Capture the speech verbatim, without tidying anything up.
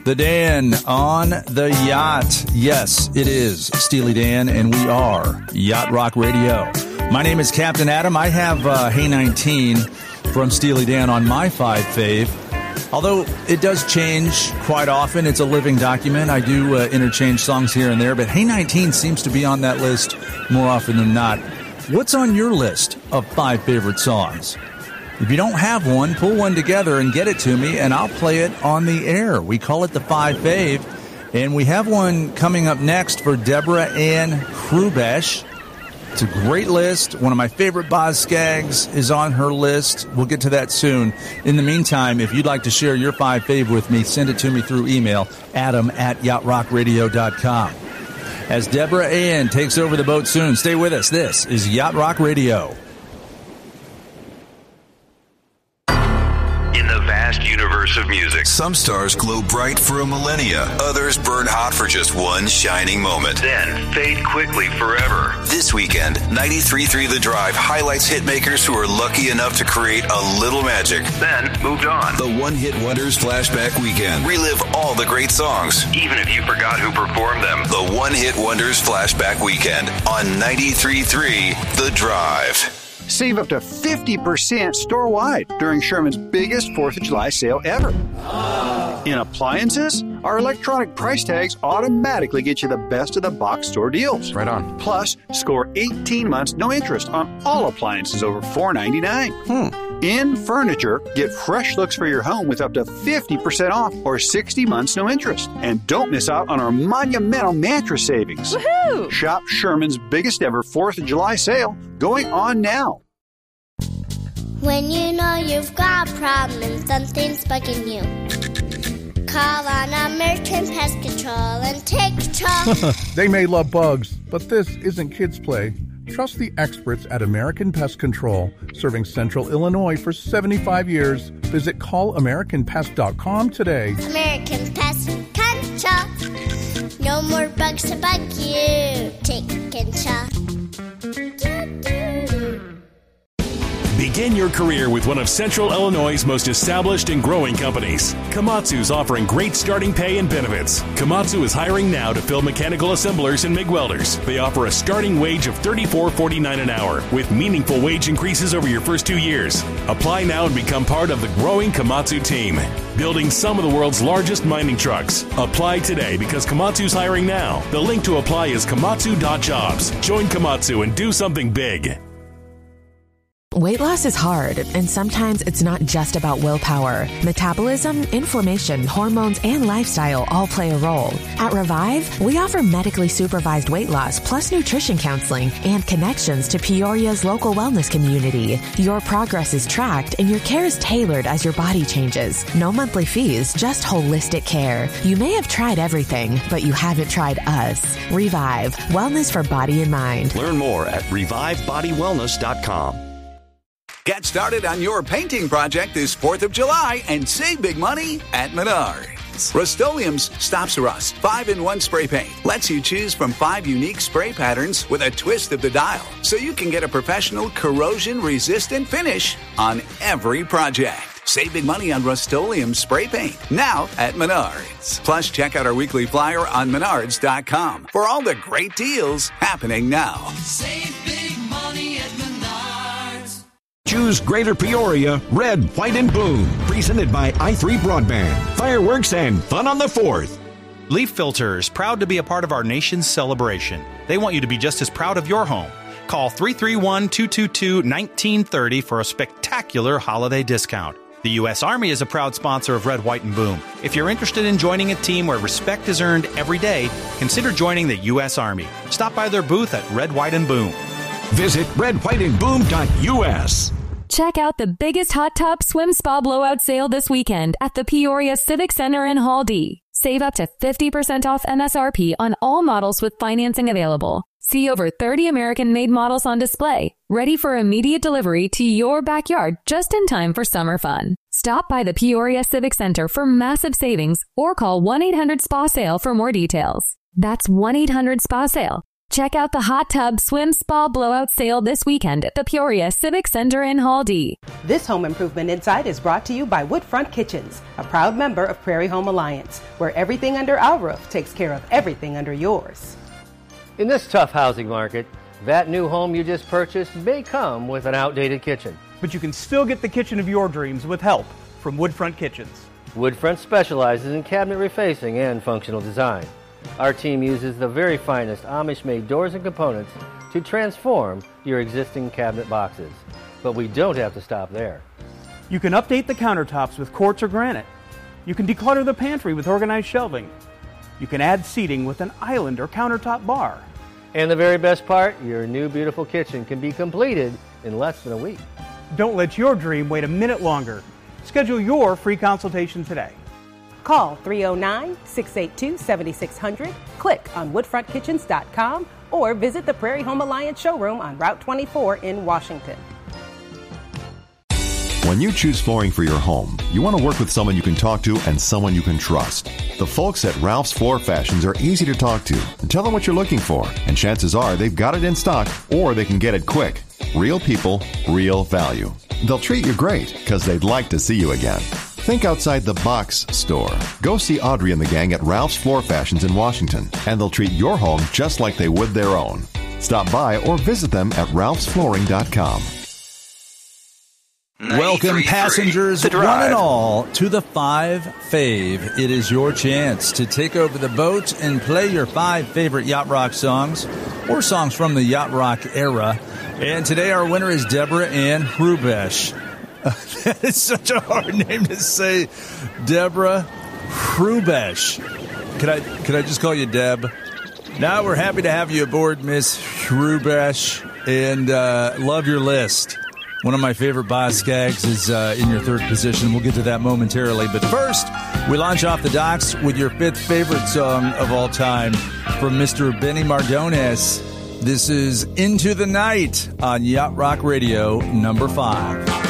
The Dan on the yacht. Yes, it is Steely Dan, and we are Yacht Rock Radio. My name is Captain Adam. I have uh, Hey nineteen from Steely Dan on my five fave. Although it does change quite often. It's a living document. I do uh, interchange songs here and there, but Hey nineteen seems to be on that list more often than not. What's on your list of five favorite songs? If you don't have one, pull one together and get it to me, and I'll play it on the air. We call it the Five Fave, and we have one coming up next for Deborah Ann Hrubesh. It's a great list. One of my favorite Boz Skaggs is on her list. We'll get to that soon. In the meantime, if you'd like to share your Five Fave with me, send it to me through email, adam at yacht rock radio dot com. As Deborah Ann takes over the boat soon, stay with us. This is Yacht Rock Radio. Universe of music. Some stars glow bright for a millennia. Others burn hot for just one shining moment. Then fade quickly forever. This weekend, ninety-three point three The Drive highlights hitmakers who are lucky enough to create a little magic. Then moved on. The One Hit Wonders Flashback Weekend. Relive all the great songs, even if you forgot who performed them. The One Hit Wonders Flashback Weekend on ninety-three point three The Drive. Save up to fifty percent store-wide during Sherman's biggest fourth of July sale ever. In appliances, our electronic price tags automatically get you the best of the box store deals. Right on. Plus, score eighteen months no interest on all appliances over four ninety-nine. Hmm. In furniture, get fresh looks for your home with up to fifty percent off or sixty months no interest. And don't miss out on our monumental mattress savings. Woohoo! Shop Sherman's biggest ever fourth of July sale going on now. When you know you've got a problem and something's bugging you, call on American Pest Control and take control. They may love bugs, but this isn't kids' play. Trust the experts at American Pest Control, serving Central Illinois for seventy-five years. Visit call american pest dot com today. American Pest Control. No more bugs to bug you. Take control. Begin your career with one of Central Illinois' most established and growing companies. Komatsu's offering great starting pay and benefits. Komatsu is hiring now to fill mechanical assemblers and MIG welders. They offer a starting wage of thirty-four forty-nine an hour with meaningful wage increases over your first two years. Apply now and become part of the growing Komatsu team, building some of the world's largest mining trucks. Apply today because Komatsu's hiring now. The link to apply is komatsu dot jobs. Join Komatsu and do something big. Weight loss is hard, and sometimes it's not just about willpower. Metabolism, inflammation, hormones, and lifestyle all play a role. At Revive, we offer medically supervised weight loss plus nutrition counseling and connections to Peoria's local wellness community. Your progress is tracked, and your care is tailored as your body changes. No monthly fees, just holistic care. You may have tried everything, but you haven't tried us. Revive, wellness for body and mind. Learn more at revive body wellness dot com. Get started on your painting project this fourth of July and save big money at Menards. Rust-Oleum's Stops Rust five in one spray paint lets you choose from five unique spray patterns with a twist of the dial, so you can get a professional corrosion-resistant finish on every project. Save big money on Rust-Oleum spray paint now at Menards. Plus, check out our weekly flyer on menards dot com for all the great deals happening now. Save big money at Menards. Choose Greater Peoria, Red, White, and Boom. Presented by i three Broadband. Fireworks and fun on the fourth. Leaf Filters, proud to be a part of our nation's celebration. They want you to be just as proud of your home. Call three three one, two two two, one nine three zero for a spectacular holiday discount. The U S Army is a proud sponsor of Red, White, and Boom. If you're interested in joining a team where respect is earned every day, consider joining the U S Army. Stop by their booth at Red, White, and Boom. Visit red white and boom dot u s. Check out the biggest hot tub swim spa blowout sale this weekend at the Peoria Civic Center in Hall D. Save up to fifty percent off M S R P on all models with financing available. See over thirty American-made models on display, ready for immediate delivery to your backyard just in time for summer fun. Stop by the Peoria Civic Center for massive savings or call one eight hundred S P A SALE for more details. That's one eight hundred S P A SALE. Check out the hot tub swim spa blowout sale this weekend at the Peoria Civic Center in Hall D. This Home Improvement Insight is brought to you by Woodfront Kitchens, a proud member of Prairie Home Alliance, where everything under our roof takes care of everything under yours. In this tough housing market, that new home you just purchased may come with an outdated kitchen. But you can still get the kitchen of your dreams with help from Woodfront Kitchens. Woodfront specializes in cabinet refacing and functional design. Our team uses the very finest Amish-made doors and components to transform your existing cabinet boxes. But we don't have to stop there. You can update the countertops with quartz or granite. You can declutter the pantry with organized shelving. You can add seating with an island or countertop bar. And the very best part, your new beautiful kitchen can be completed in less than a week. Don't let your dream wait a minute longer. Schedule your free consultation today. Call three oh nine, six eight two, seven six zero zero, click on woodfront kitchens dot com, or visit the Prairie Home Alliance showroom on Route twenty-four in Washington. When you choose flooring for your home, you want to work with someone you can talk to and someone you can trust. The folks at Ralph's Floor Fashions are easy to talk to. Tell them what you're looking for, and chances are they've got it in stock or they can get it quick. Real people, real value. They'll treat you great because they'd like to see you again. Think outside the box store. Go see Audrey and the gang at Ralph's Floor Fashions in Washington, and they'll treat your home just like they would their own. Stop by or visit them at ralphs flooring dot com. Welcome, passengers, one and all, to the Five Fave. It is your chance to take over the boat and play your five favorite Yacht Rock songs or songs from the Yacht Rock era. And today our winner is Deborah Ann Hrubesh. That is such a hard name to say, Deborah Hrubesh. Could I could I just call you Deb? Now we're happy to have you aboard, Miss Hrubesh, and uh, love your list. One of my favorite Boz Skaggs is uh, in your third position. We'll get to that momentarily. But first, we launch off the docks with your fifth favorite song of all time from Mister Benny Mardones. This is Into the Night on Yacht Rock Radio, number five.